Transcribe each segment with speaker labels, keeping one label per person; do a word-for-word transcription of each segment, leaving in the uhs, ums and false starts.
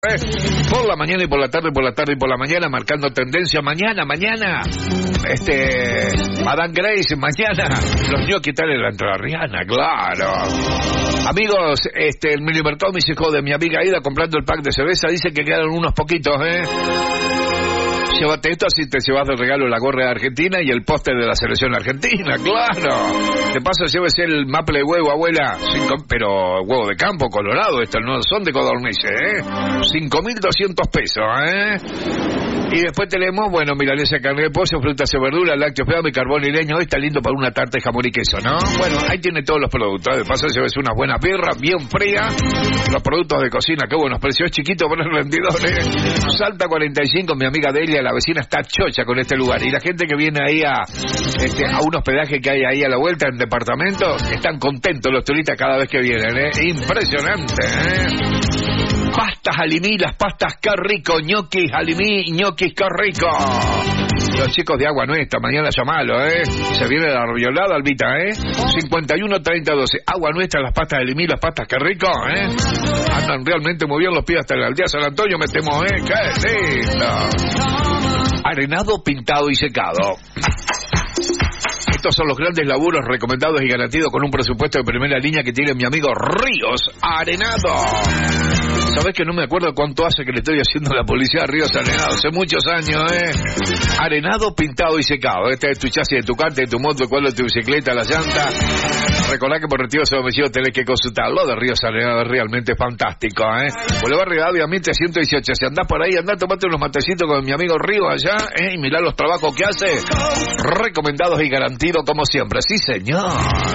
Speaker 1: Eh, por la mañana y por la tarde, por la tarde y por la mañana, marcando tendencia. Mañana, mañana, este, Madame Grace, mañana, los ñoquis están en la entrerriana, claro. Amigos, este, el minimercado mis hijos de mi amiga Aida comprando el pack de cerveza, dice que quedan unos poquitos, eh. Llévate esto así te llevas de regalo la gorra de Argentina y el póster de la selección argentina, claro. De paso llévese el maple de huevo, abuela, cinco, pero huevo de campo, colorado, estos no son de codornices, ¿eh? cinco mil doscientos pesos, ¿eh? Y después tenemos, bueno, milanesa, carne de pollo, frutas y verduras, lácteos, pedame, carbón y leña. Hoy está lindo para una tarta de jamón y queso, ¿no? Bueno, ahí tiene todos los productos. De paso, lleves una buena birra, bien fría. Los productos de cocina, qué buenos precios. Es chiquito, pero es rendidor, ¿eh? Salta cuarenta y cinco, mi amiga Delia, la vecina está chocha con este lugar. Y la gente que viene ahí a, este, a un hospedaje que hay ahí a la vuelta en departamento, están contentos los turistas cada vez que vienen, ¿eh? Impresionante, ¿eh? Pastas Halimí, las pastas, qué rico, ñoquis Halimí, ñoquis, qué rico. Los chicos de Agua Nuestra, mañana llamalo, ¿eh? Se viene la violada, Albita, ¿eh? cincuenta y uno treinta doce. Agua Nuestra, las pastas Halimí, las pastas, qué rico, ¿eh? Andan realmente muy bien los pies hasta la aldea San Antonio, metemos, ¿eh? ¡Qué lindo! Arenado, pintado y secado. Estos son los grandes laburos recomendados y garantidos con un presupuesto de primera línea que tiene mi amigo Ríos Arenado. ¿Sabés que no me acuerdo cuánto hace que le estoy haciendo la policía a Ríos Arenado? Hace muchos años, ¿eh? Arenado, pintado y secado. Este es tu chasis de tu carte, de tu moto, el cuadro de tu bicicleta, la llanta. Recordá que por retiro de domicilio tenés que consultarlo de Ríos Arenado, es realmente fantástico, ¿eh? Boulevard Rivadavia, mil trescientos dieciocho. Si andás por ahí, andá, tomate unos matecitos con mi amigo Río allá, ¿eh? Y mirá los trabajos que hace. Recomendados y garantidos como siempre. Sí, señor.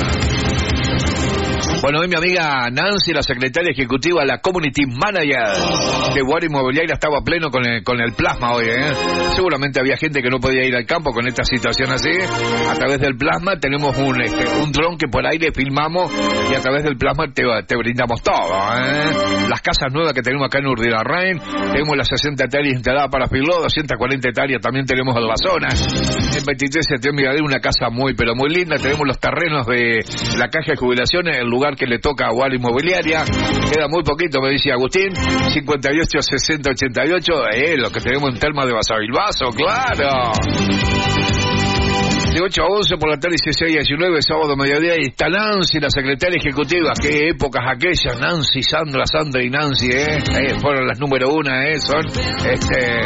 Speaker 1: Bueno, hoy mi amiga Nancy, la secretaria ejecutiva, la community manager de Guari Inmobiliaria, estaba pleno con el, con el plasma hoy, ¿eh? Seguramente había gente que no podía ir al campo con esta situación así. A través del plasma tenemos un este, un dron que por ahí le filmamos y a través del plasma te, te brindamos todo, ¿eh? Las casas nuevas que tenemos acá en Urdirarrain, tenemos las sesenta hectáreas instaladas para Filó, doscientas cuarenta hectáreas también tenemos en la zona. En veintitrés de septiembre hay una casa muy, pero muy linda. Tenemos los terrenos de la caja de jubilaciones, el lugar que le toca a Guari Inmobiliaria. Queda muy poquito, me dice Agustín. cincuenta y ocho sesenta ochenta y ocho, eh, lo que tenemos en Termas de Basavilbaso, claro. De ocho a once por la tarde, dieciséis a diecinueve, sábado mediodía, y está Nancy, la secretaria ejecutiva. Qué épocas aquellas, Nancy, Sandra, Sandra y Nancy, eh, eh fueron las número uno, eh, son, este...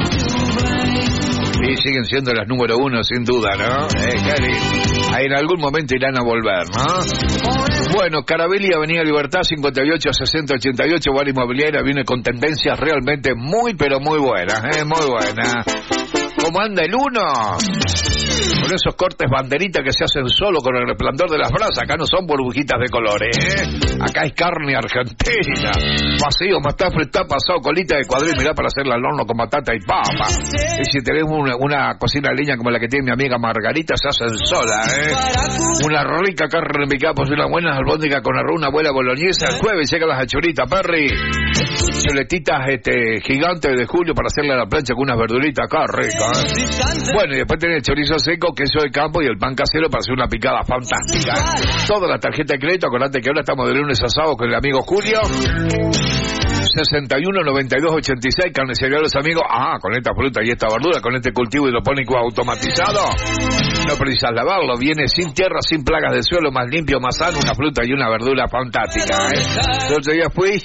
Speaker 1: Sí, siguen siendo las número uno, sin duda, ¿no? Eh, Cari, en algún momento irán a volver, ¿no? Bueno, Carabelli, Avenida Libertad, cincuenta y ocho sesenta ochenta y ocho, Guari Inmobiliaria, viene con tendencias realmente muy, pero muy buenas, ¿eh? Muy buenas. ¿Cómo anda el uno? Con esos cortes banderitas que se hacen solo con el resplandor de las brasas. Acá no son burbujitas de colores, ¿eh? Acá es carne argentina. Vacío, está frita, pasado, colita de cuadril, mirá, para hacerla al horno con batata y papa. Y si tenemos una, una cocina de leña como la que tiene mi amiga Margarita, se hacen sola, ¿eh? Una rica carne picada, pues una buena albóndiga con arroz, una buena boloñesa. El jueves llegan las achuritas, Perry. Chuletitas este, gigantes de julio para hacerle a la plancha con unas verduritas acá, rica, ¿eh? Bueno, y después tenés el chorizo seco, queso de campo y el pan casero para hacer una picada fantástica. Toda la tarjeta de crédito, acordate que ahora estamos de lunes a sábado con el amigo Julio. sesenta y uno noventa y dos ochenta y seis, carnicería de los amigos. Ah, con esta fruta y esta verdura, con este cultivo hidropónico automatizado, no precisas lavarlo, viene sin tierra, sin plagas de suelo, más limpio, más sano, una fruta y una verdura fantástica, ¿eh? El otro día fui,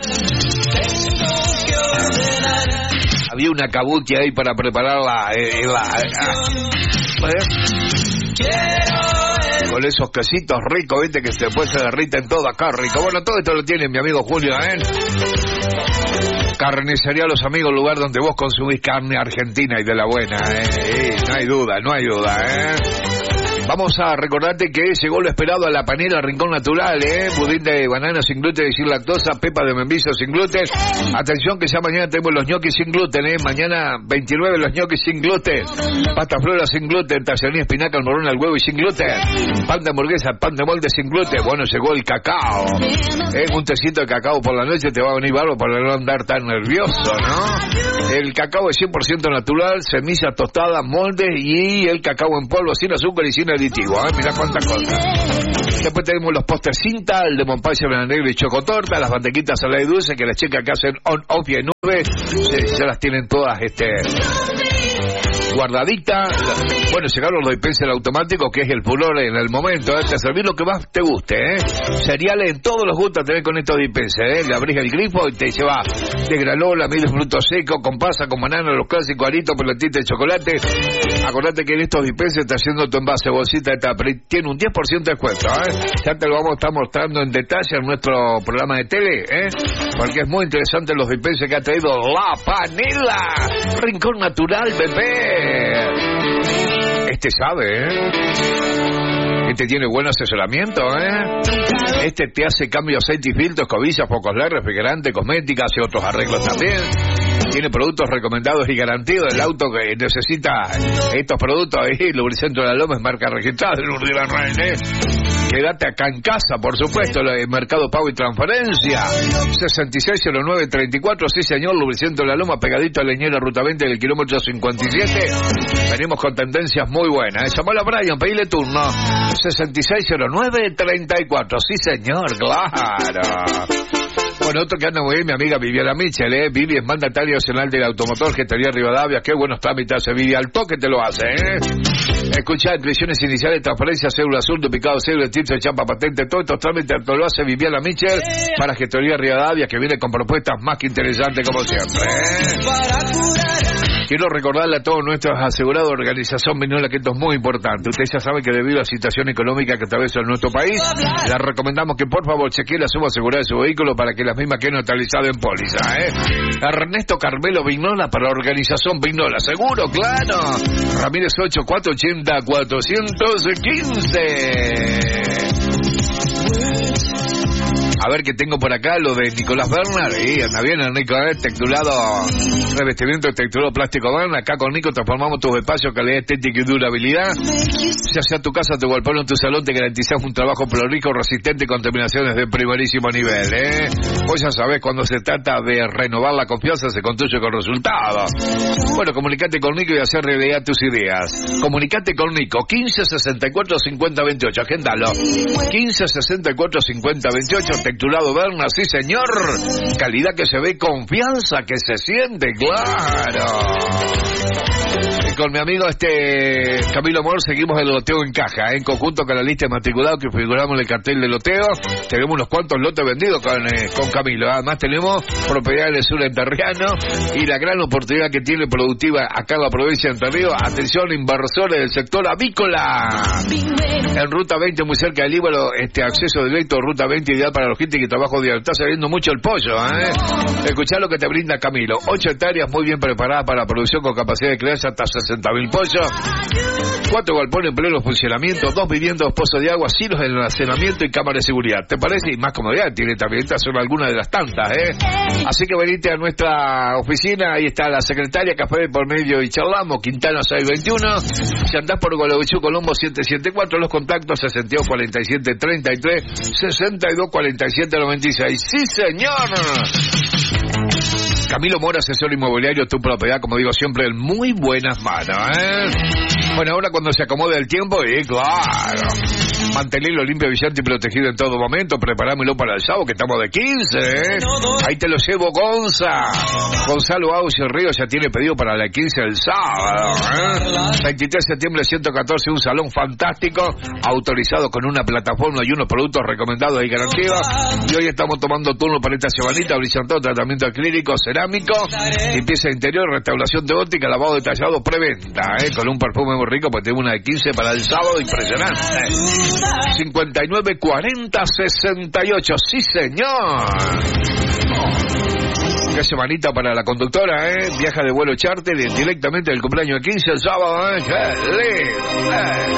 Speaker 1: había una kabuki ahí para prepararla, eh, la, eh, eh. Con esos quesitos ricos, viste, que después se derriten todo acá, rico. Bueno, todo esto lo tiene mi amigo Julio, ¿eh? Carnicería Los Amigos, lugar donde vos consumís carne argentina y de la buena, ¿eh? eh no hay duda, no hay duda, ¿eh? Vamos a recordarte que llegó lo esperado a la panera Rincón Natural, ¿eh? Budín de banana sin gluten y sin lactosa, pepa de membrillo sin gluten. Atención que ya mañana tenemos los ñoquis sin gluten, ¿eh? Mañana veintinueve los ñoquis sin gluten. Pasta flora sin gluten, tallarines, espinaca, almorón al huevo y sin gluten. Pan de hamburguesa, pan de molde sin gluten. Bueno, llegó el cacao. ¿Eh? Un tecito de cacao por la noche te va a venir barro para no andar tan nervioso, ¿no? El cacao es cien por ciento natural, semillas tostadas, moldes y el cacao en polvo sin azúcar y sin aditivo, ¿eh? Mirá cuántas cosas. Después tenemos los postres cinta, el de Monpaisa, Negro y Chocotorta, las mantequitas saladas y dulce, que las chicas que hacen on-off y en nube, se, ya las tienen todas este guardadita. Bueno, llegaron los dispensers automáticos, que es el furor en el momento, ¿eh? Te servir lo que más te guste, ¿eh? Cereales en todos los gustos tener con estos dispensers, ¿eh? Le abrís el grifo y te lleva de granola, mil frutos secos, con pasa, con banana, los clásicos aritos, pelotita de chocolate. Acordate que en estos dispensers está haciendo tu envase, bolsita de tapa, tiene un diez por ciento de descuento, ¿eh? Ya te lo vamos a estar mostrando en detalle en nuestro programa de tele, ¿eh? Porque es muy interesante los dispensers que ha traído La Panela, Rincón Natural, bebé. Este sabe, ¿eh? Este tiene buen asesoramiento, ¿eh? Este te hace cambio de aceite y filtros, escobillas, focos L E D, refrigerante, cosméticas y otros arreglos también. Tiene productos recomendados y garantidos. El auto que necesita estos productos ahí, Lubricentro de la Loma, es marca registrada en Urdilan Reine. Quédate acá en casa, por supuesto, el Mercado Pago y Transferencia. sesenta y seis cero nueve treinta y cuatro, sí señor, Lubricentro de la Loma, pegadito a Leñera, Ruta veinte del kilómetro cincuenta y siete. Venimos con tendencias muy buenas. ¿eh? Llamalo a Brian, pedile turno. sesenta y seis cero nueve treinta y cuatro, sí señor, claro. Bueno, otro que anda muy bien, mi amiga Viviana Michel, ¿eh? Vivi es mandataria nacional del automotor, Gestería Rivadavia. Qué buenos trámites hace Vivi, al toque te lo hace, ¿eh? Escuchá, inscripciones iniciales, transferencia, cédula azul, duplicado, cédula, título, chapa, patente, todos estos trámites te lo hace Viviana Michel para Gestoría Rivadavia, que viene con propuestas más que interesantes como siempre, ¿eh? Quiero recordarle a todos nuestros asegurados de Organización Vignola que esto es muy importante. Usted ya sabe que debido a la situación económica que atraviesa en nuestro país, le recomendamos que por favor chequee la suma asegurada de su vehículo para que las mismas queden neutralizadas en póliza, ¿eh? Ernesto Carmelo Vignola para Organización Vignola. ¿Seguro? Claro. Ramírez ocho cuatro ochenta cuatrocientos quince. A ver qué tengo por acá, lo de Nicolás Bernard. Y anda bien el Nico, ¿eh? Texturado, revestimiento de texturado plástico Bernard. Acá con Nico transformamos tus espacios, calidad estética y durabilidad. Ya sea tu casa, tu galpón o tu salón, te garantizamos un trabajo prolijo, resistente y con terminaciones de primerísimo nivel, ¿eh? Vos ya sabés, cuando se trata de renovar la confianza, se construye con resultados. Bueno, comunicate con Nico y hacer realidad tus ideas. Comunicate con Nico, quince sesenta y cuatro cincuenta veintiocho, agendalo. quince sesenta y cuatro cincuenta veintiocho, texturado Bernard, sí señor. Calidad que se ve, confianza que se siente, claro. Y con mi amigo este Camilo Mor seguimos el loteo en caja, ¿eh? En conjunto con la lista de matriculados que figuramos en el cartel de loteo. Tenemos unos cuantos lotes vendidos con, eh, con Camilo. Además tenemos propiedades del sur enterriano y la gran oportunidad que tiene productiva acá en la provincia de Entre Ríos. Atención, inversores del sector avícola. En Ruta veinte, muy cerca del Líbano, este acceso directo a Ruta veinte, ideal para logística y trabajo diario. Está saliendo mucho el pollo, ¿eh? Escuchá lo que te brinda Camilo. Ocho hectáreas muy bien preparadas para la producción con capacidad de crianza hasta sesenta mil pollos. Cuatro galpones en pleno funcionamiento, dos viviendas, dos pozos de agua, silos de almacenamiento y cámara de seguridad. ¿Te parece? Y más comodidad tiene también. Estas son algunas de las tantas, ¿eh? Así que venite a nuestra oficina. Ahí está la secretaria, café por medio y charlamos. Quintana seiscientos veintiuno. Si andás por Gualeguaychú, Colombo setecientos setenta y cuatro. Los contactos sesenta y dos cuarenta y siete treinta y tres, sesenta y dos cuarenta y siete noventa y seis. ¡Sí, señor! Camilo Mora, asesor inmobiliario, tu propiedad, como digo siempre, en muy buenas manos, ¿eh? Bueno, ahora cuando se acomode el tiempo, y claro, mantenerlo limpio, brillante y protegido en todo momento. Preparámelo para el sábado, que estamos de quince, ¿eh? Ahí te lo llevo, Gonza. Gonzalo Aucio Ríos ya tiene pedido para la quince del sábado, ¿eh? veintitrés de septiembre, ciento catorce, un salón fantástico, autorizado con una plataforma y unos productos recomendados y garantidos. Y hoy estamos tomando turno para esta semanita, brillantón, tratamiento acrílico, cerámico, limpieza interior, restauración de óptica, lavado detallado, preventa, ¿eh? Con un perfume muy rico, pues tengo una de quince para el sábado, impresionante. cincuenta y nueve cuarenta sesenta y ocho, sí señor. Qué semanita para la conductora, ¿eh? Viaja de vuelo charter directamente del cumpleaños de quince el sábado, ¿eh? ¡Qué lindo!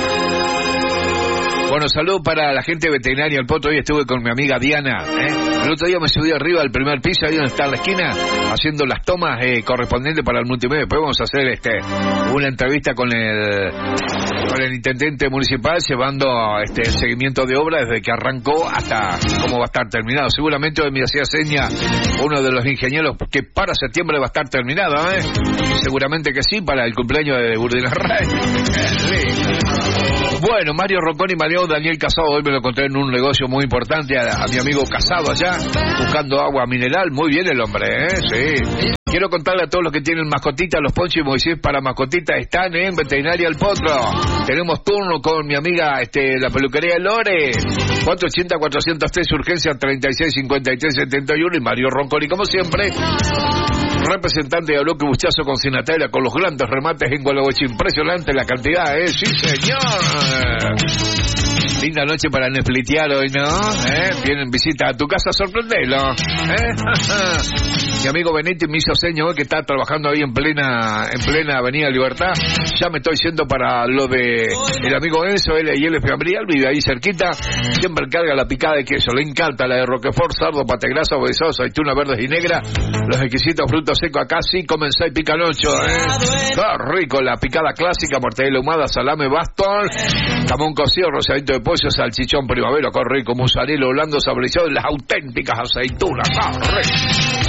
Speaker 1: Bueno, salud para la gente veterinaria. El Poto, hoy estuve con mi amiga Diana, ¿eh? El otro día me subí arriba al primer piso, ahí donde está en la esquina, haciendo las tomas eh, correspondientes para el multimedia. Después vamos a hacer este una entrevista con el con el intendente municipal, llevando este el seguimiento de obra desde que arrancó hasta cómo va a estar terminado. Seguramente hoy me hacía seña uno de los ingenieros que para septiembre va a estar terminado, ¿eh? Seguramente que sí, para el cumpleaños de Urdilan Reine. Bueno, Mario Ronconi y Mario Daniel Casado, hoy me lo encontré en un negocio muy importante, a, a mi amigo Casado allá, buscando agua mineral. Muy bien el hombre, ¿eh? Sí. Quiero contarle a todos los que tienen mascotitas, los Ponchi y Moisés para mascotitas están en Veterinaria El Potro. Tenemos turno con mi amiga, este, la peluquería Lore. cuatro ochenta, cuatrocientos tres, urgencia treinta y seis, cincuenta y tres, setenta y uno. Y Mario Ronconi, como siempre, representante de Bloque Buchazo con Sinatela, con los grandes remates en Gualeguaychú. Impresionante la cantidad, ¿eh? Sí, señor. Linda noche para Netflixear hoy, ¿no? ¿Eh? Vienen visita a tu casa, sorprendelo. ¿Eh? Mi amigo Benetti me hizo seño que está trabajando ahí en plena en plena Avenida Libertad. Ya me estoy yendo para lo de el amigo Enzo, él y él es Fiambreal, vive ahí cerquita. Siempre carga la picada de queso, le encanta la de Roquefort, sardo, pategraso, besoso, aceituna verdes y negra. Los exquisitos frutos secos acá sí comen seis pican ocho, ¿eh? Qué rico, la picada clásica, mortadela ahumada, salame bastón, jamón cocido, rosadito de pollo, salchichón primavera, qué rico, mozzarella blando saborizado y las auténticas aceitunas, qué rico.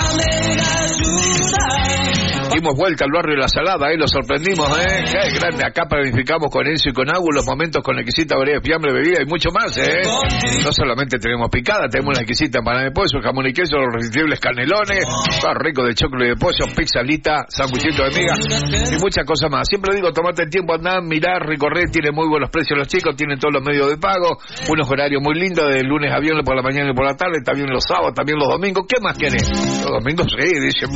Speaker 1: Dimos vuelta al barrio de La Salada, ¿eh? Lo sorprendimos, ¿eh? Qué grande. Acá planificamos con Enzo y con Agu los momentos con exquisita variedad de fiambre, bebida y mucho más, ¿eh? No solamente tenemos picada, tenemos una exquisita empanada de pollo, jamón y queso, los irresistibles canelones, todo rico de choclo y de pollo, pizza alita, sanguchito de miga y muchas cosas más. Siempre digo, tomate el tiempo, andar, mirar, recorrer, tiene muy buenos precios los chicos, tienen todos los medios de pago, unos horarios muy lindos, de lunes a viernes por la mañana y por la tarde, también los sábados, también los domingos. ¿Qué más querés? Los domingos sí, dicen,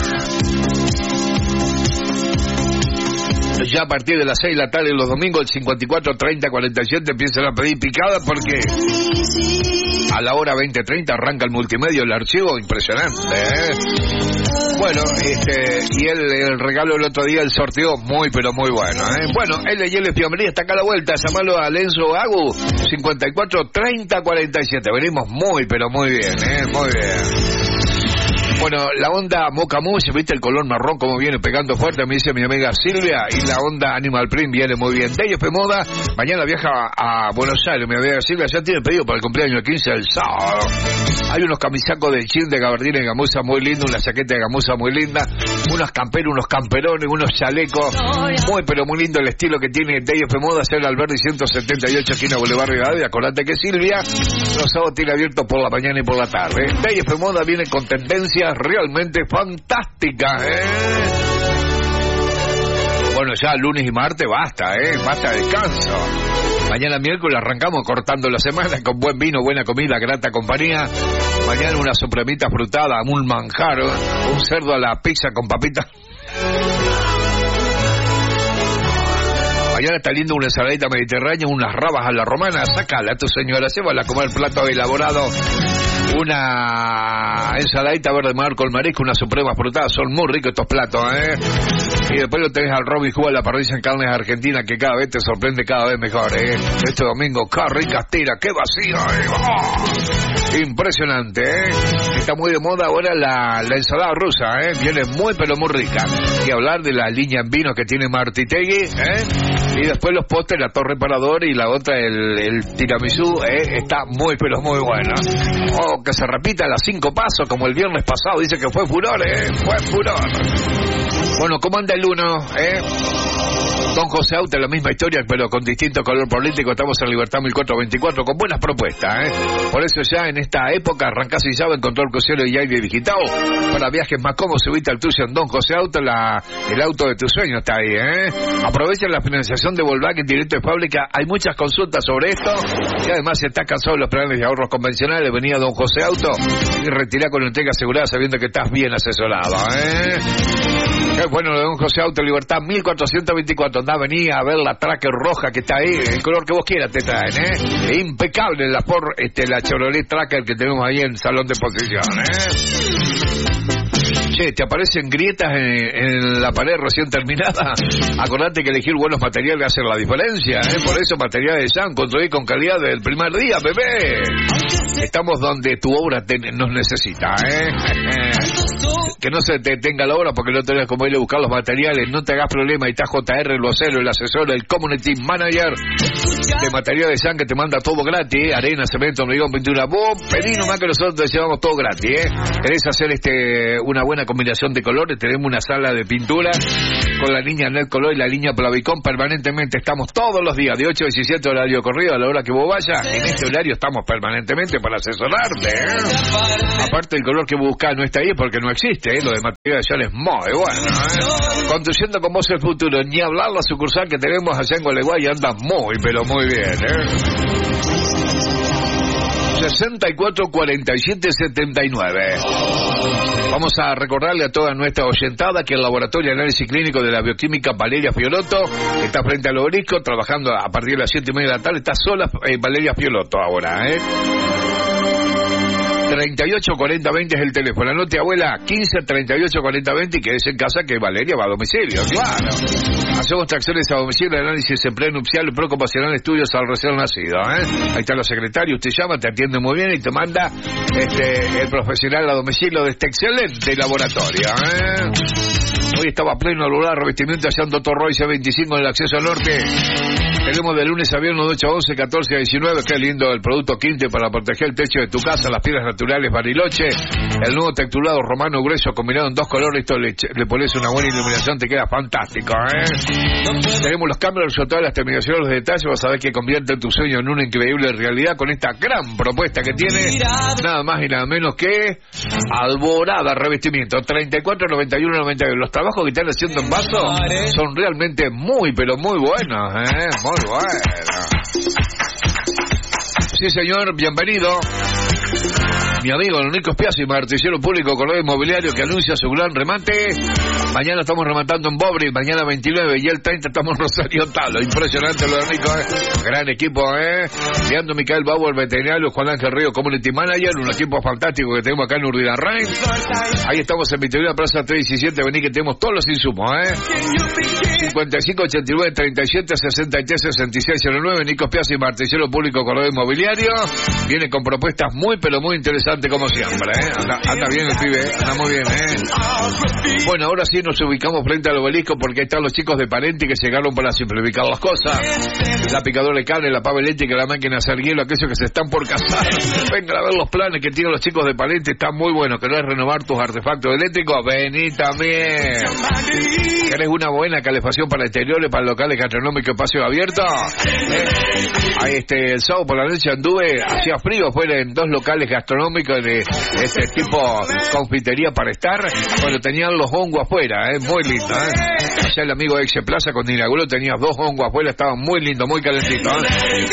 Speaker 1: ya a partir de las seis de la tarde los domingos, el cincuenta y cuatro, treinta, cuarenta y siete empiezan a pedir picada porque a la hora veinte treinta arranca el multimedia, el archivo, impresionante, ¿eh? Bueno, este, y el, el regalo del otro día, el sorteo, muy pero muy bueno, ¿eh? Bueno, L y L Fiambrería está acá a la vuelta, llamalo a Lenzo Agu, cincuenta y cuatro, treinta, cuarenta y siete, venimos muy pero muy bien, ¿eh? Muy bien. Bueno, la onda Mocha Mousse, viste el color marrón como viene pegando fuerte, me dice mi amiga Silvia, y la onda Animal Print viene muy bien. D F Moda, mañana viaja a Buenos Aires, mi amiga Silvia, ya tiene pedido para el cumpleaños quince del sábado. Hay unos camisacos de jean de gabardina y gamuza muy lindo, una chaqueta de gamuza muy linda, unos camperos, unos camperones, unos chalecos, muy pero muy lindo el estilo que tiene D F Moda, ser Alberdi ciento setenta y ocho, esquina Boulevard Rivadavia. Acordate que Silvia los sábados tiene abierto por la mañana y por la tarde. D F Moda viene con tendencias realmente fantásticas, ¿eh? Bueno, ya lunes y martes basta, ¿eh? Basta de descanso. Mañana miércoles arrancamos cortando la semana con buen vino, buena comida, grata compañía. Mañana una supremita frutada, un manjar, un cerdo a la pizza con papitas. Mañana está lindo una ensaladita mediterránea, unas rabas a la romana. Sácala a tu señora, llévala a comer plato elaborado. Una ensaladita verde mar con marisco, una suprema frutada. Son muy ricos estos platos, ¿eh? Y después lo tenés al Robin Hood a la parrilla en carnes argentina, que cada vez te sorprende cada vez mejor, ¿eh? Este domingo, qué ricas tiras, qué vacío, ¿eh? ¡Oh! Impresionante, ¿eh? Está muy de moda ahora la, la ensalada rusa, ¿eh? Viene muy pero muy rica. Y hablar de la línea en vino que tiene Martitegui, ¿eh? Y después los postres, la Torre Parador y la otra, el, el tiramisú, ¿eh? Está muy pero muy buena. Oh, que se repita a las cinco pasos como el viernes pasado, dice que fue furor, ¿eh? Fue furor. Bueno, ¿cómo anda el uno, eh? Don José Auto, la misma historia, pero con distinto color político. Estamos en Libertad mil cuatrocientos veinticuatro, con buenas propuestas, ¿eh? Por eso ya en esta época arrancás y llaves, control crucero y aire digitado. Para viajes más cómodos, subite al tuyo en Don José Auto, la, el auto de tu sueño está ahí, ¿eh? Aprovechen la financiación de Volkswagen directo de fábrica. Hay muchas consultas sobre esto. Y además, si estás cansado de los planes de ahorros convencionales, venía a Don José Auto y retirá con entrega asegurada sabiendo que estás bien asesorado, ¿eh? Qué bueno lo de Don José Auto, Libertad mil cuatrocientos veinticuatro. Andá, vení a ver la Tracker roja que está ahí, el color que vos quieras te traen, ¿eh? Impecable la por este la Chevrolet Tracker que tenemos ahí en salón de exposición, ¿eh? Che, ¿te aparecen grietas en, en la pared recién terminada? Acordate que elegir buenos materiales hace la diferencia, ¿eh? Por eso materiales de San, construir con calidad desde el primer día, bebé. Estamos donde tu obra te, nos necesita, ¿eh? Que no se te detenga la obra porque no tenés como ir a buscar los materiales, no te hagas problema, y está J R, el vocero, el asesor, el community manager de material de sangre te manda todo gratis, arena, cemento, hormigón, pintura, vos pedí nomás que nosotros te llevamos todo gratis, ¿eh? ¿Querés hacer este una buena combinación de colores? Tenemos una sala de pintura con la línea Net Color y la línea Plavicón permanentemente, estamos todos los días, de ocho a diecisiete horario corrido, a la hora que vos vayas, en este horario estamos permanentemente para asesorarte, ¿eh? Aparte el color que buscás no está ahí porque no existe, ¿eh? Lo de material de es muy bueno, ¿eh? Conduciendo con vos el futuro, ni hablar la sucursal que tenemos allá en Gualeguay anda muy, pero muy bien, ¿eh? sesenta y cuatro cuarenta y siete setenta y nueve. Vamos a recordarle a toda nuestra oyentada que el Laboratorio de Análisis Clínico de la Bioquímica Valeria Fiolotto está frente al Obelisco, trabajando a partir de las siete y media de la tarde. Está sola eh, Valeria Fiolotto ahora, ¿eh? treinta y ocho cuarenta veinte es el teléfono. Anote, abuela, quince treinta y ocho cuarenta veinte y quédese en casa que Valeria va a domicilio, claro. Hacemos tracciones a domicilio, análisis en prenupcial, preocupacional, estudios al recién nacido, ¿eh? Ahí está la secretaria, usted llama, te atiende muy bien y te manda este el profesional a domicilio de este excelente laboratorio, ¿eh? Hoy estaba pleno alular, revestimiento allá en Doctor Royce veinticinco en el acceso al norte. Tenemos de lunes a viernes de ocho a once, catorce a diecinueve. Qué lindo el producto Quinte para proteger el techo de tu casa, las piedras naturales Bariloche, el nuevo texturado romano grueso combinado en dos colores. Esto le, le pones una buena iluminación, te queda fantástico, ¿eh? Tenemos los cambios, todas las terminaciones, los detalles. Vas a ver que convierte tu sueño en una increíble realidad con esta gran propuesta que tiene nada más y nada menos que Alborada Revestimiento. treinta y cuatro noventa y uno noventa y dos. Los trabajos que están haciendo en vaso son realmente muy, pero muy buenos, ¿eh? Muy buenos. Sí, señor, bienvenido. Mi amigo Don Nico Spiazzi, artillero público, corredor inmobiliario, que anuncia su gran remate. Mañana estamos rematando en Bobri, mañana veintinueve y el treinta estamos en Rosario Talo. Impresionante lo de Nico, ¿eh? Gran equipo, ¿eh? Leandro Micael Bauer, veterinario, Juan Ángel Río, Community Manager, un equipo fantástico que tenemos acá en Urridarrain. Ahí estamos en Victoria Plaza tres diecisiete, vení que tenemos todos los insumos, ¿eh? cincuenta y cinco ochenta y nueve treinta y siete sesenta y tres sesenta y seis cero nueve, Nico Spiazzi, artillero público, corredor inmobiliario. Viene con propuestas muy, pero muy interesantes como siempre, ¿eh? Anda, anda bien el pibe, ¿eh? Anda muy bien, ¿eh? Bueno, ahora sí nos ubicamos frente al obelisco porque están los chicos de Parenti que llegaron para simplificar las cosas. La picadora de carne, la pava eléctrica, la máquina de hacer hielo, aquellos que se están por casar. Vengan a ver los planes que tienen los chicos de Parenti, están muy buenos. ¿Querés renovar tus artefactos eléctricos? Vení también. ¿Querés una buena calefacción para exteriores, para locales gastronómicos, espacio abierto? ¿Eh? Ahí este, el sábado por la noche anduve, hacía frío, fuera en dos locales gastronómicos de este tipo confitería para estar, bueno, tenían los hongos afuera, ¿eh? Muy lindo, ¿eh? Allá el amigo de Exe Plaza cuando inauguró tenía dos hongos afuera, estaban muy lindos, muy calentitos, ¿eh?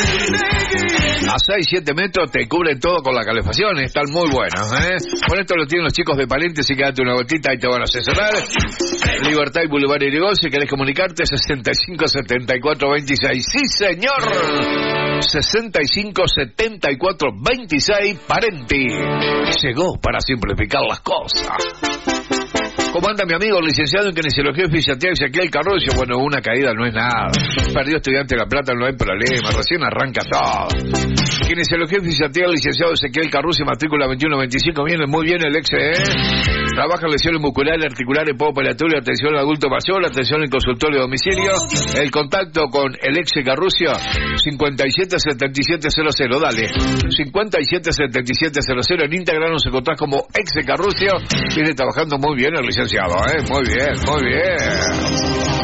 Speaker 1: A seis, siete metros te cubren todo con la calefacción, están muy buenos, ¿eh? Por esto lo tienen los chicos de Palente, si quédate una vueltita y te van a asesorar. Libertad y Boulevard Irigoyen, si querés comunicarte, sesenta y cinco setenta y cuatro veintiséis. Sí, señor. sesenta y cinco setenta y cuatro veintiséis, Parenti. Llegó para simplificar las cosas. ¿Cómo anda mi amigo, licenciado en kinesiología y fisiatría Ezequiel Carrusio? Bueno, una caída no es nada. Perdió Estudiante de La Plata, no hay problema. Recién arranca todo. Kinesiología y fisiatría, licenciado Ezequiel Carrusio, matrícula veintiuno veinticinco. Viene muy bien el ex, ¿eh? Trabaja en lesiones musculares, articulares, postoperatorio, atención al adulto mayor, atención en consultorio de domicilio. El contacto con el ex Carrusio, cincuenta y siete setenta y siete cero cero. Dale, cincuenta y siete setenta y siete cero cero. En Instagram nos encontrás como ex Carrusio. Viene trabajando muy bien el licenciado. ¿Eh? Muy bien, muy bien.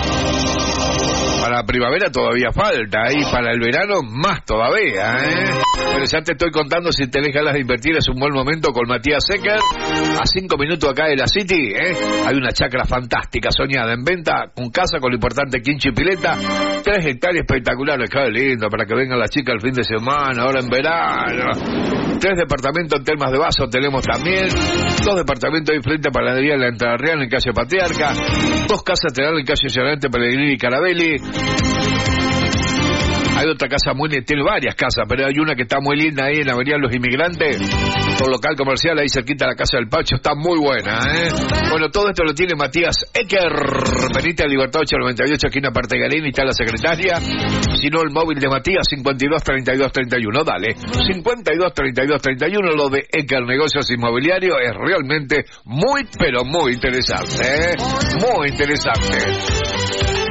Speaker 1: Para la primavera todavía falta, y para el verano más todavía, ¿eh? Pero ya te estoy contando, si tenés ganas de invertir es un buen momento con Matías Secker. A cinco minutos acá de la City, ¿eh? Hay una chacra fantástica, soñada, en venta, con casa, con lo importante quincho y pileta. Tres hectáreas espectaculares, qué lindo, para que vengan las chicas el fin de semana, ahora en verano. Tres departamentos en Termas de Vaso tenemos también. Dos departamentos ahí frente a Panadería de la Entrada Real en calle Patriarca. Dos casas tenerán en calle Llorente, Pellegrini y Carabelli. Hay otra casa muy linda, tiene varias casas, pero hay una que está muy linda ahí en la Avenida Los Inmigrantes, con local comercial ahí cerquita de la Casa del Pacho, está muy buena, ¿eh? Bueno, todo esto lo tiene Matías Ecker. Venite a Libertad ocho noventa y ocho, aquí en la parte Galín, y está la secretaria. Si no, el móvil de Matías, cincuenta y dos treinta y dos treinta y uno, dale, cincuenta y dos treinta y dos treinta y uno. Lo de Ecker Negocios Inmobiliarios es realmente muy, pero muy interesante, ¿eh? Muy interesante.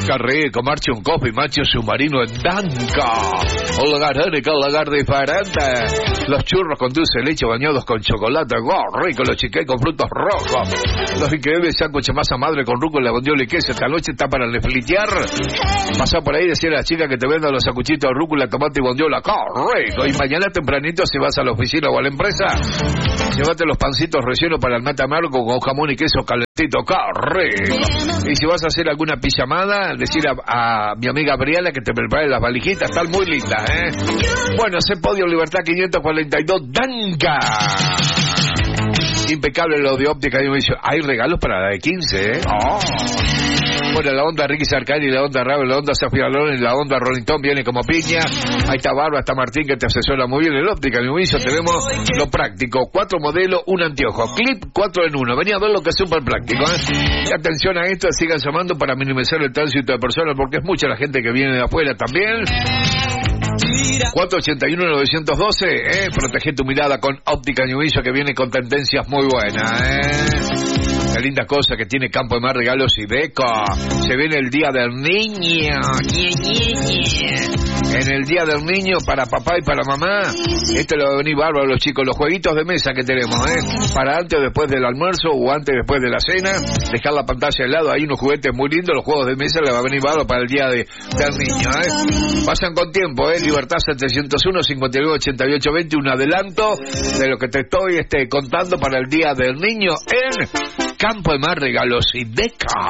Speaker 1: Qué rico, marche un coffee, marche un submarino en Danca. Un lugar único, un lugar diferente. Los churros con dulce de leche bañados con chocolate, oh, rico. Los chiqués con frutos rojos. Los increíbles sándwiches masa madre con rúcula, bondiola y queso. Esta noche está para reflitear. Pasa por ahí y decirle a la chica que te venda los sacuchitos de rúcula, tomate y bondiola, oh, rico. Y mañana tempranito, si vas a la oficina o a la empresa, llévate los pancitos rellenos para el mate amargo con jamón y queso calentito, qué rico. Y si vas a hacer alguna pijamada, decir a, a mi amiga Briana que te prepare las valijitas, están muy lindas, ¿eh? Bueno, ese podio Libertad quinientos cuarenta y dos, Danca. Impecable lo de óptica. Y me dice, hay regalos para la de quince, ¿eh? Oh. Bueno, la onda Ricky Sarcani, la onda Raúl, la onda Sofía Lorón y la onda Rolington viene como piña. Ahí está Barba, está Martín que te asesora muy bien en el óptica. En el inicio tenemos lo práctico, cuatro modelos, un anteojo, clip cuatro en uno. Venía a ver lo que es súper práctico, ¿eh? Y atención a esto, sigan llamando para minimizar el tránsito de personas porque es mucha la gente que viene de afuera también. cuatro ochenta y uno nueve doce, ¿eh? Protege tu mirada con óptica Ñubillo que viene con tendencias muy buenas, ¿eh? Qué linda cosa que tiene Campo de Mar Regalos y Beco. Se viene el Día del Niño. Ñe, Ñe, Ñe. En el Día del Niño para papá y para mamá. Esto le va a venir bárbaro a los chicos. Los jueguitos de mesa que tenemos, ¿eh? Para antes o después del almuerzo o antes o después de la cena. Dejar la pantalla de lado. Hay unos juguetes muy lindos. Los juegos de mesa le va a venir bárbaro para el Día de, del Niño, ¿eh? Pasan con tiempo, ¿eh? Libertad setecientos uno, cincuenta y nueve, ochenta y ocho, veinte. Un adelanto de lo que te estoy este, contando para el Día del Niño en Campo de Mar Regalos y Beca.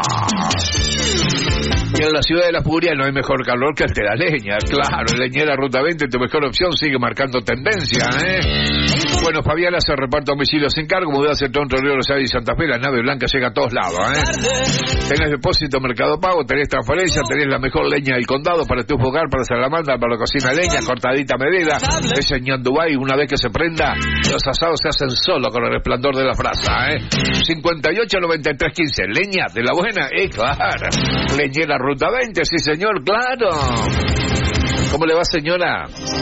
Speaker 1: Y en la ciudad de La Furia no hay mejor calor que el de la leña, claro. Leñera Ruta veinte, tu mejor opción, sigue marcando tendencia, ¿eh? Bueno, Fabiana se reparte domicilio sin cargo, mudarse todo entre Río Rosario y Santa Fe, la nave blanca llega a todos lados, ¿eh? Tenés depósito, Mercado Pago, tenés transferencia, tenés la mejor leña del condado para tu hogar, para Salamandra, para la cocina leña, cortadita a medida, es en Dubái, una vez que se prenda, los asados se hacen solo con el resplandor de la brasa, ¿eh? cincuenta y ocho, noventa y tres, quince, leña de la buena, eh, claro. Leñera Ruta veinte, sí señor, claro. ¿Cómo le va, señora?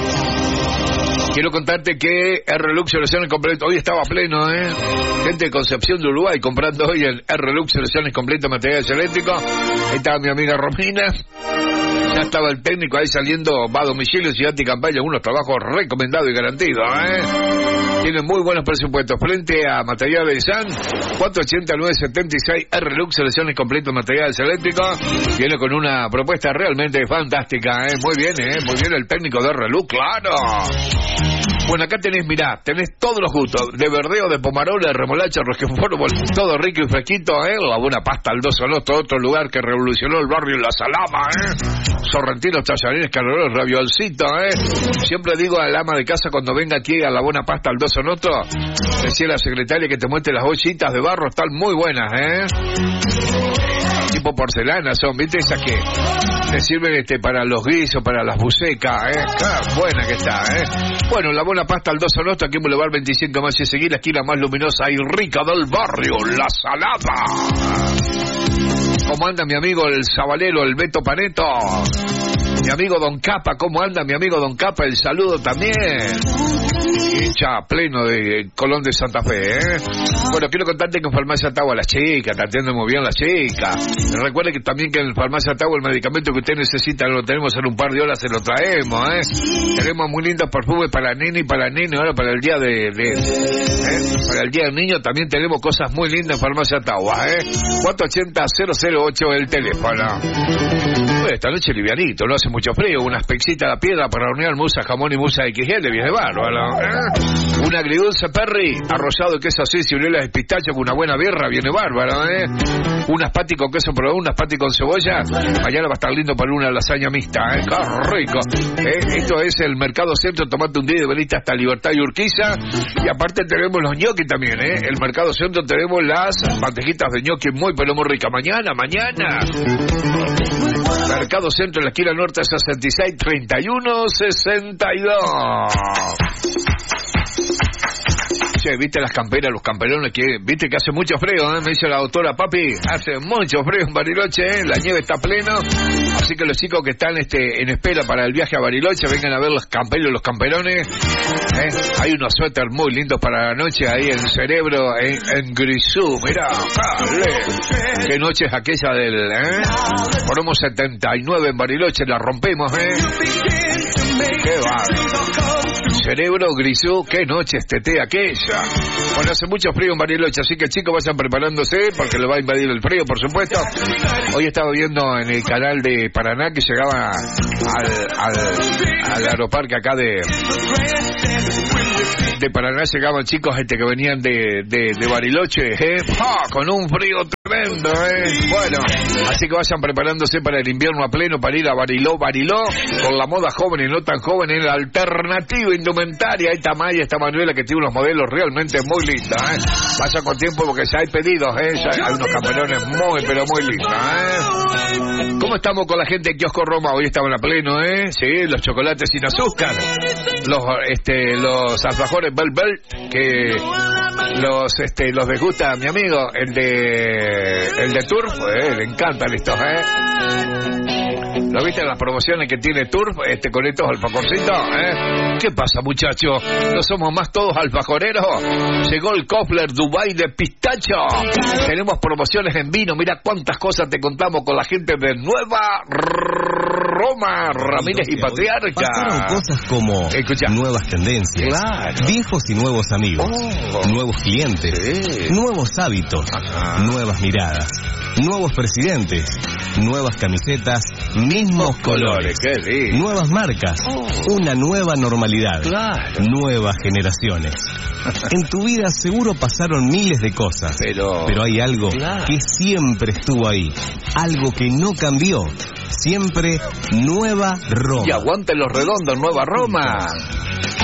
Speaker 1: Quiero contarte que R-Lux Soluciones Completas hoy estaba pleno, ¿eh? Gente de Concepción de Uruguay comprando hoy el R-Lux Soluciones Completas Materiales Eléctricos. Ahí estaba mi amiga Romina. Ya estaba el técnico ahí saliendo, va a domicilio, ciudad y campaña, unos trabajos recomendados y garantidos, ¿eh? Tienen muy buenos presupuestos. Frente a Materiales de San, cuatro ochenta, nueve setenta y seis, R-Lux Soluciones Completas Materiales Eléctricos. Viene con una propuesta realmente fantástica, ¿eh? Muy bien, ¿eh? Muy bien el técnico de R-Lux, claro. Bueno, acá tenés, mirá, tenés todos los gustos, de verdeo, de pomarola, de remolacha, roquefort, todo rico y fresquito, ¿eh? La buena pasta al dos Sonoto, otro lugar que revolucionó el barrio La Salama, ¿eh? Sorrentinos, tallarines, canelones, raviolcito, ¿eh? Siempre digo al ama de casa cuando venga aquí a la buena pasta al dos Sonoto, decía la secretaria que te muestre las ollitas de barro, están muy buenas, ¿eh? Tipo porcelana son, ¿viste? Esas que te sirven este, para los guisos, para las bucecas, ¿eh? Ah, buena que está, ¿eh? Bueno, la buena pasta al dos Sonoto, aquí en Boulevard veinticinco más y seguir, la esquina más luminosa y rica del barrio, La Salada. ¿Cómo anda mi amigo el sabalero, el Beto Paneto? Mi amigo Don Capa, ¿cómo anda mi amigo Don Capa? El saludo también. Hincha pleno de Colón de Santa Fe, ¿eh? Bueno, quiero contarte que en Farmacia Tagua las chicas, te atienden muy bien las chicas. Recuerde que también que en Farmacia Tagua el medicamento que usted necesita lo tenemos en un par de horas, se lo traemos, ¿eh? Tenemos muy lindos perfumes para nene y para nene, ahora para el día de... de ¿eh? Para el día del niño también tenemos cosas muy lindas en Farmacia Tagua, ¿eh? cuatro ochenta, cero cero ocho el teléfono. Bueno, esta noche livianito, no hace mucho frío, una espexita a la piedra para hornear musa, jamón y musa X L, viene bárbaro, ¿eh? Un agridulce Perry, arrollado de queso así, ciruelas de pistacho con una buena birra, viene bárbaro, ¿eh? Un aspati con queso probado, un aspati con cebolla, mañana va a estar lindo para una lasaña mixta, ¿eh? ¡Qué rico! ¿Eh? Esto es el Mercado Centro, tomate un día de venite hasta Libertad y Urquiza, y aparte tenemos los ñoquis también, ¿eh? El Mercado Centro tenemos las mantequitas de ñoqui muy pero muy rica, mañana, mañana. Mercado Centro, en la esquina norte, sesenta y seis, treinta y uno, sesenta y dos. Che, ¿viste las camperas, los camperones que, viste que hace mucho frío, eh? Me dice la doctora, papi, hace mucho frío en Bariloche, ¿eh? La nieve está pleno, Así que los chicos que están este, en espera para el viaje a Bariloche, vengan a ver los camperos, los camperones. ¿eh? Hay unos suéteres muy lindos para la noche ahí en Cerebro, en, en Grisú. Mirá, dale. Qué noche es aquella del... ¿eh? Ponemos setenta y nueve en Bariloche, la rompemos, ¿eh? Qué bárbaro. Cerebro, Grisú, qué noche este aquella. Bueno, hace mucho frío en Bariloche, así que chicos vayan preparándose porque le va a invadir el frío, por supuesto. Hoy estaba viendo en el canal de Paraná que llegaba al, al, al aeroparque acá de de Paraná, llegaban chicos este que venían de, de, de Bariloche, ¿eh? ¡Ah! Con un frío tremendo, ¿eh? Bueno, así que vayan preparándose para el invierno a pleno, para ir a Bariló, Bariló, con la moda joven y no tan joven, en la alternativa indumentaria. Esta Maya, esta Manuela, que tiene unos modelos realmente muy lindos, ¿eh? Vayan con tiempo porque ya hay pedidos, ¿eh? Ya hay unos campeones muy, pero muy lindos, ¿eh? ¿Cómo estamos con la gente de Kiosco Roma? Hoy estaban a pleno, ¿eh? Sí, los chocolates sin azúcar, los, este, los alfajores Bel Bel, que los, este, los desgusta mi amigo, el de, el de Turf, eh, le encantan estos, ¿eh? ¿Lo viste en las promociones que tiene Turf, este, con estos alfajorcitos, eh? ¿Qué pasa, muchachos? ¿No somos más todos alfajoreros? Llegó el Kofler Dubai de pistacho. Tenemos promociones en vino. Mira cuántas cosas te contamos con la gente de Nueva Roma, Ramírez y Patriarca.
Speaker 2: Pasaron cosas como
Speaker 1: Escucha.
Speaker 2: Nuevas tendencias,
Speaker 1: Claro.
Speaker 2: viejos y nuevos amigos,
Speaker 1: Oh.
Speaker 2: nuevos clientes,
Speaker 1: Sí.
Speaker 2: nuevos hábitos,
Speaker 1: Ajá.
Speaker 2: nuevas miradas, nuevos presidentes, nuevas camisetas, mismos colores,
Speaker 1: Qué lindo.
Speaker 2: nuevas marcas,
Speaker 1: Oh.
Speaker 2: una nueva normalidad,
Speaker 1: Claro.
Speaker 2: nuevas generaciones. En tu vida seguro pasaron miles de cosas,
Speaker 1: Pero...
Speaker 2: pero hay algo
Speaker 1: Claro.
Speaker 2: que siempre estuvo ahí, algo que no cambió, siempre Nueva Roma.
Speaker 1: Y aguanten los redondos, Nueva Roma.